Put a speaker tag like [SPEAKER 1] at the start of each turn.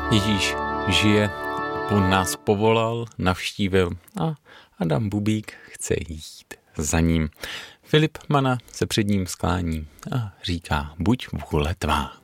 [SPEAKER 1] Ježíš žije, on nás povolal, navštívil a Adam Bubík chce jít za ním. Filip Mana se před ním sklání a říká: buď vůle tvá.